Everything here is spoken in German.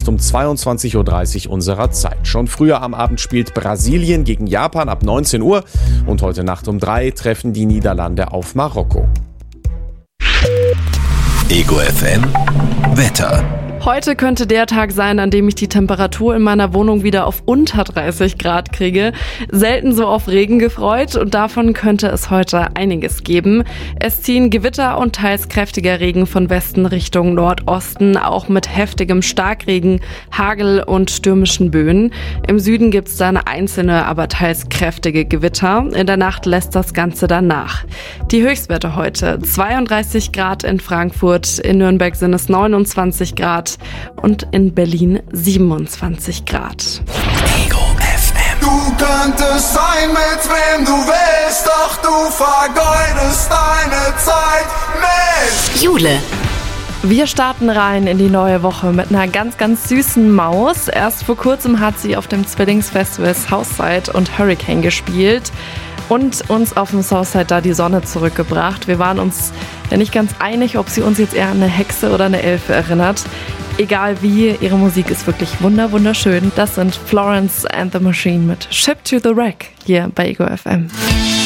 um 22.30 Uhr unserer Zeit. Schon früher am Abend spielt Brasilien gegen Japan ab 19 Uhr und heute Nacht um 3 treffen die Niederlande auf Marokko. Ego FM Wetter. Heute könnte der Tag sein, an dem ich die Temperatur in meiner Wohnung wieder auf unter 30 Grad kriege. Selten so auf Regen gefreut und davon könnte es heute einiges geben. Es ziehen Gewitter und teils kräftiger Regen von Westen Richtung Nordosten, auch mit heftigem Starkregen, Hagel und stürmischen Böen. Im Süden gibt es dann einzelne, aber teils kräftige Gewitter. In der Nacht lässt das Ganze dann nach. Die Höchstwerte heute: 32 Grad in Frankfurt, in Nürnberg sind es 29 Grad. Und in Berlin 27 Grad. Ego FM. Du könntest sein, mit wem du willst, doch du vergeudest deine Zeit mit Jule. Wir starten rein in die neue Woche mit einer ganz, ganz süßen Maus. Erst vor kurzem hat sie auf dem Zwillingsfestival Southside und Hurricane gespielt und uns auf dem Southside da die Sonne zurückgebracht. Wir waren uns ja nicht ganz einig, ob sie uns jetzt eher an eine Hexe oder eine Elfe erinnert. Egal wie, ihre Musik ist wirklich wunderschön. Das sind Florence and the Machine mit Ship to the Wreck hier bei Ego FM.